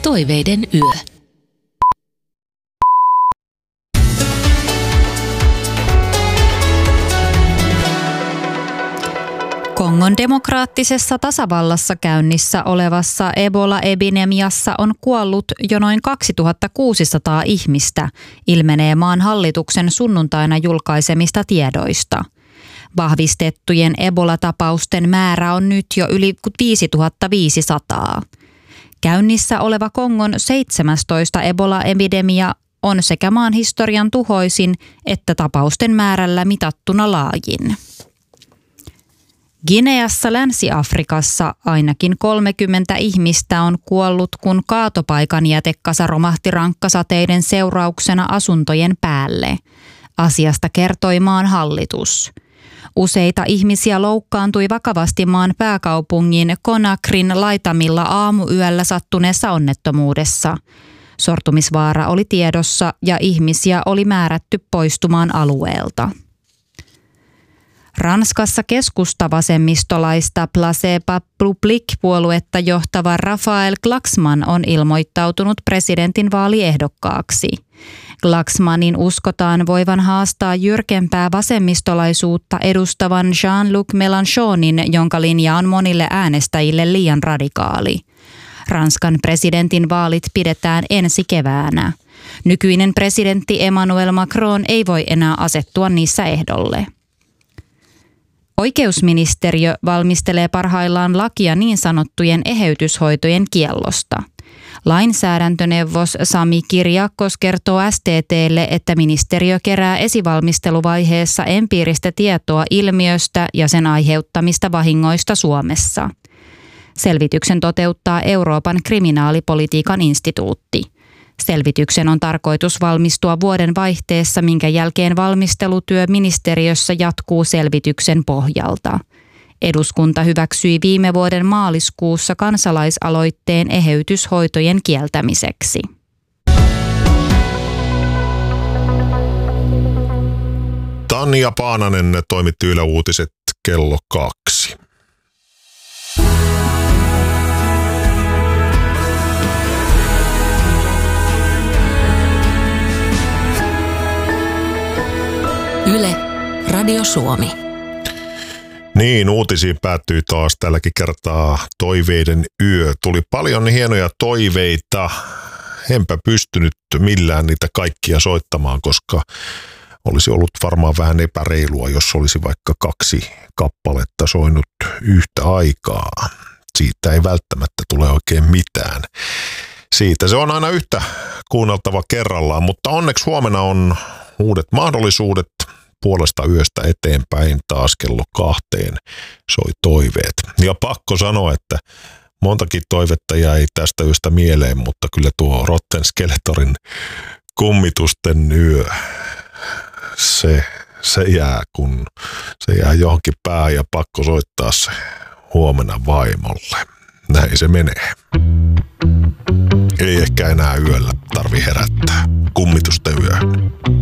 Toiveiden yö. Kongon demokraattisessa tasavallassa käynnissä olevassa Ebola-epidemiassa on kuollut jo noin 2600 ihmistä, ilmenee maan hallituksen sunnuntaina julkaisemista tiedoista. Vahvistettujen Ebola-tapausten määrä on nyt jo yli 5500. Käynnissä oleva Kongon 17. Ebola-epidemia on sekä maan historian tuhoisin että tapausten määrällä mitattuna laajin. Gineassa Länsi-Afrikassa ainakin 30 ihmistä on kuollut, kun kaatopaikan jätekasa romahti rankkasateiden seurauksena asuntojen päälle. Asiasta kertoi maan hallitus. Useita ihmisiä loukkaantui vakavasti maan pääkaupungin Conakrin laitamilla aamuyöllä sattuneessa onnettomuudessa. Sortumisvaara oli tiedossa ja ihmisiä oli määrätty poistumaan alueelta. Ranskassa keskustavasemmistolaista Place Publique-puoluetta johtava Raphael Glucksmann on ilmoittautunut presidentin vaaliehdokkaaksi. Glucksmannin uskotaan voivan haastaa jyrkempää vasemmistolaisuutta edustavan Jean-Luc Mélenchonin, jonka linja on monille äänestäjille liian radikaali. Ranskan presidentin vaalit pidetään ensi keväänä. Nykyinen presidentti Emmanuel Macron ei voi enää asettua niissä ehdolle. Oikeusministeriö valmistelee parhaillaan lakia niin sanottujen eheytyshoitojen kiellosta. Lainsäädäntöneuvos Sami Kirjakos kertoo STT:lle, että ministeriö kerää esivalmisteluvaiheessa empiiristä tietoa ilmiöstä ja sen aiheuttamista vahingoista Suomessa. Selvityksen toteuttaa Euroopan kriminaalipolitiikan instituutti. Selvityksen on tarkoitus valmistua vuoden vaihteessa, minkä jälkeen valmistelutyö ministeriössä jatkuu selvityksen pohjalta. Eduskunta hyväksyi viime vuoden maaliskuussa kansalaisaloitteen eheytyshoitojen kieltämiseksi. Tanja Paananen toimitti Yle Uutiset kello 2. Yle, Radio Suomi. Niin, uutisiin päättyi taas tälläkin kertaa Toiveiden yö. Tuli paljon hienoja toiveita. Enpä pystynyt millään niitä kaikkia soittamaan, koska olisi ollut varmaan vähän epäreilua, jos olisi vaikka 2 kappaletta soinut yhtä aikaa. Siitä ei välttämättä tule oikein mitään. Siitä se on aina yhtä kuunneltava kerrallaan, mutta onneksi huomenna on uudet mahdollisuudet. Puolesta yöstä eteenpäin taas kello 2 soi toiveet. Ja pakko sanoa, että montakin toivetta jäi tästä yöstä mieleen, mutta kyllä tuo Rotten Skeletorin Kummitusten yö, se jää johonkin päähän ja pakko soittaa se huomenna vaimolle. Näin se menee. Ei ehkä enää yöllä tarvi herättää. Kummitusten yö.